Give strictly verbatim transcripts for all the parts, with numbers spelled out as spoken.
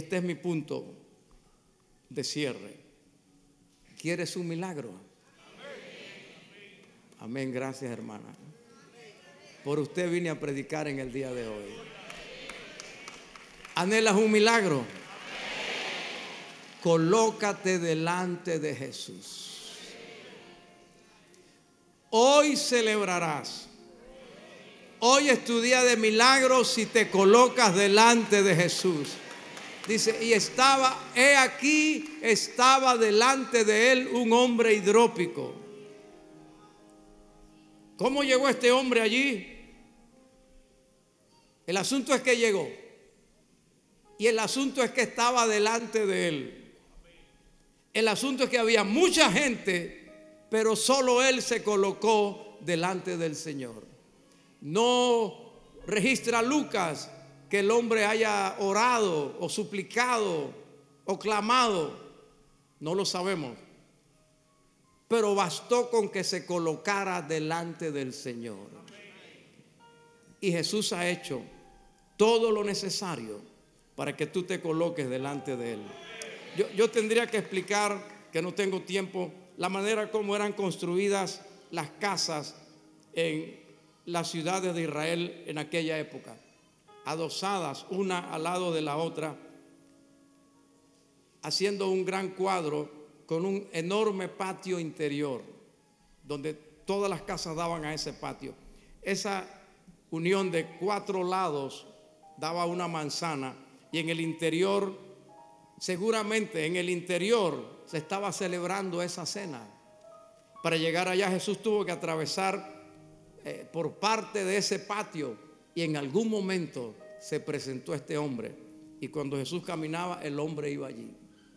este es mi punto de cierre. ¿Quieres un milagro? Amén, gracias hermana. Por usted vine a predicar en el día de hoy. ¿Anhelas un milagro? Colócate delante de Jesús. Hoy celebrarás. Hoy es tu día de milagros si te colocas delante de Jesús. Dice, y estaba, he aquí, estaba delante de él un hombre hidrópico. ¿Cómo llegó este hombre allí? El asunto es que llegó. Y el asunto es que estaba delante de él. El asunto es que había mucha gente, pero solo él se colocó delante del Señor. No registra Lucas que el hombre haya orado o suplicado o clamado. No lo sabemos. Pero bastó con que se colocara delante del Señor. Y Jesús ha hecho todo lo necesario para que tú te coloques delante de Él. Yo, yo tendría que explicar, que no tengo tiempo, la manera como eran construidas las casas en las ciudades de Israel en aquella época. Adosadas una al lado de la otra, haciendo un gran cuadro con un enorme patio interior, donde todas las casas daban a ese patio. Esa unión de cuatro lados daba una manzana, y en el interior, seguramente en el interior se estaba celebrando esa cena. Para llegar allá Jesús tuvo que atravesar eh, por parte de ese patio, y en algún momento se presentó este hombre, y cuando Jesús caminaba el hombre iba allí,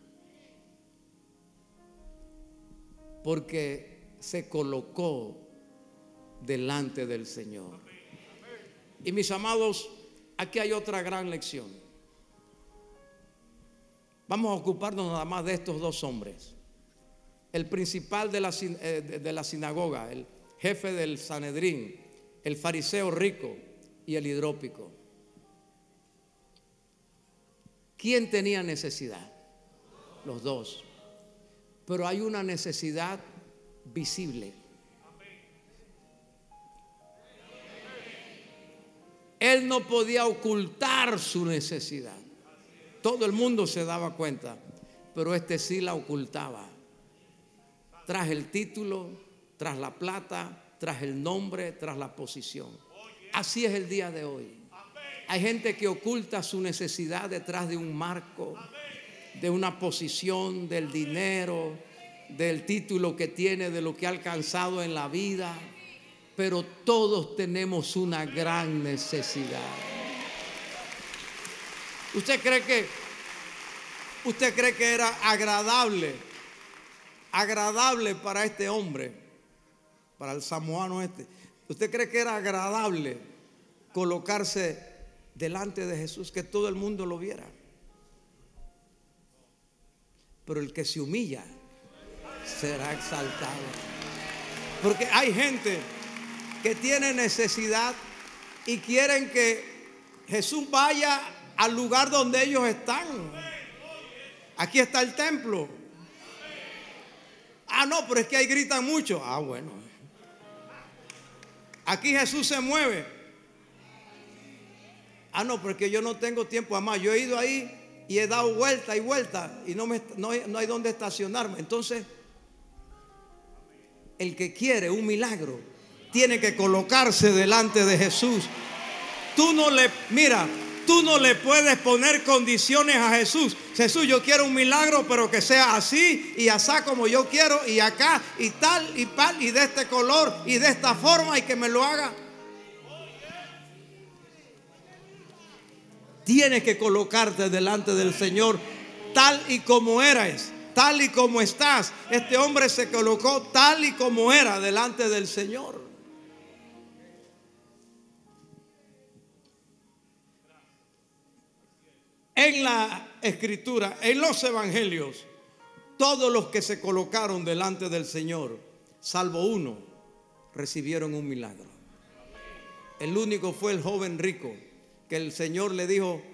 porque se colocó delante del Señor. Y mis amados, aquí hay otra gran lección. Vamos a ocuparnos nada más de estos dos hombres. El principal de la, de la sinagoga, el jefe del Sanedrín, el fariseo rico y el hidrópico. ¿Quién tenía necesidad? Los dos. Pero hay una necesidad visible. Él no podía ocultar su necesidad. Todo el mundo se daba cuenta, pero este sí la ocultaba. Tras el título, tras la plata, tras el nombre, tras la posición. Así es el día de hoy. Hay gente que oculta su necesidad detrás de un marco, de una posición, del dinero, del título que tiene, de lo que ha alcanzado en la vida. Pero todos tenemos una gran necesidad. ¿Usted cree que, usted cree que era agradable, agradable para este hombre, para el samoano este? ¿Usted cree que era agradable colocarse delante de Jesús, que todo el mundo lo viera? Pero el que se humilla será exaltado. Porque hay gente que tiene necesidad y quieren que Jesús vaya al lugar donde ellos están. Aquí está el templo. Ah, no, pero es que ahí gritan mucho. Ah, bueno. Aquí Jesús se mueve. Ah, no, porque yo no tengo tiempo. Además, yo he ido ahí y he dado vuelta y vuelta y no, me, no, hay, no hay dónde estacionarme. Entonces, el que quiere un milagro tiene que colocarse delante de Jesús. Tú no le, mira, tú no le puedes poner condiciones a Jesús. Jesús, yo quiero un milagro, pero que sea así y asá como yo quiero, y acá y tal y tal y de este color y de esta forma, y que me lo haga. Tienes que colocarte delante del Señor tal y como eres, tal y como estás. Este hombre se colocó tal y como era delante del Señor. En la Escritura, en los evangelios, todos los que se colocaron delante del Señor, salvo uno, recibieron un milagro. El único fue el joven rico, que el Señor le dijo: